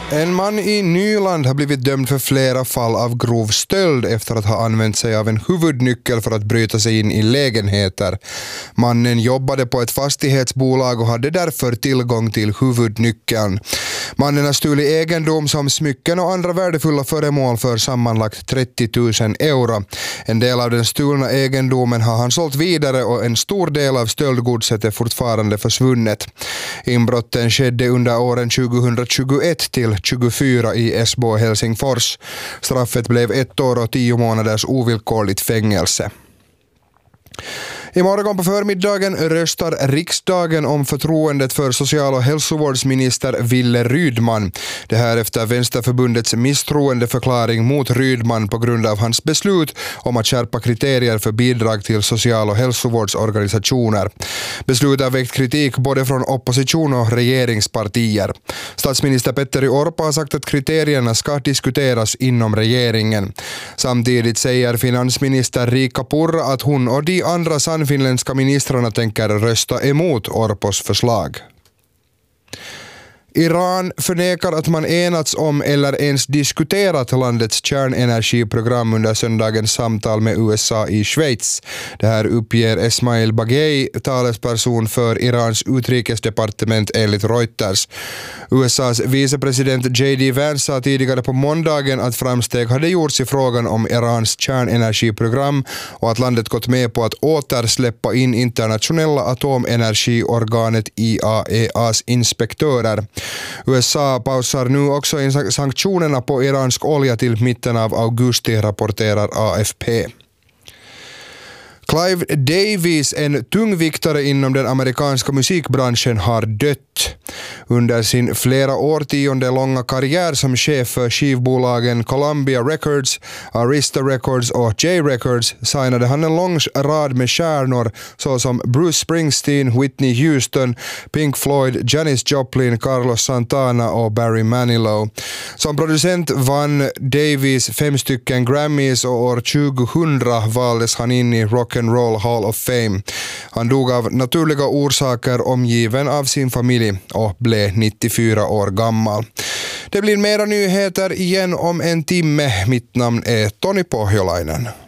En man i Nyland har blivit dömd för flera fall av grov stöld efter att ha använt sig av en huvudnyckel för att bryta sig in i lägenheter. Mannen jobbade på ett fastighetsbolag och hade därför tillgång till huvudnyckeln. Mannen har stulit egendom som smycken och andra värdefulla föremål för sammanlagt 30 000 euro. En del av den stulna egendomen har han sålt vidare och en stor del av stöldgodset är fortfarande försvunnet. Inbrotten skedde under åren 2021 till 24 i Esbo och Helsingfors. Straffet blev 1 år och 10 månaders ovillkorligt fängelse. Imorgon på förmiddagen röstar riksdagen om förtroendet för social- och hälsovårdsminister Wille Rydman. Det här efter Vänsterförbundets misstroendeförklaring mot Rydman på grund av hans beslut om att skärpa kriterier för bidrag till social- och hälsovårdsorganisationer. Beslutet har väckt kritik både från opposition och regeringspartier. Statsminister Petteri Orpo har sagt att kriterierna ska diskuteras inom regeringen. Samtidigt säger finansminister Riikka Purra att hon och de andra finländska ministrarna tänker rösta emot Orpos förslag. Iran förnekar att man enats om eller ens diskuterat landets kärnenergiprogram under söndagens samtal med USA i Schweiz. Det här uppger Esmail Baghei, talesperson för Irans utrikesdepartement enligt Reuters. USAs vicepresident J.D. Vance sa tidigare på måndagen att framsteg hade gjorts i frågan om Irans kärnenergiprogram och att landet gått med på att återsläppa in internationella atomenergiorganet IAEAs inspektörer. USA pausar nu också in sanktionerna på iransk olja till mitten av augusti, rapporterar AFP. Clive Davis, en tungviktare inom den amerikanska musikbranschen, har dött. Under sin flera årtionde långa karriär som chef för skivbolagen Columbia Records, Arista Records och J-Records signade han en lång rad med stjärnor såsom Bruce Springsteen, Whitney Houston, Pink Floyd, Janis Joplin, Carlos Santana och Barry Manilow. Som producent vann Davis 5 stycken Grammys och år 2000 valdes han in i Rock and Roll Hall of Fame. Han dog av naturliga orsaker omgiven av sin familj och blev 94 år gammal. Det blir mera nyheter igen om en timme. Mitt namn är Toni Pohjolainen.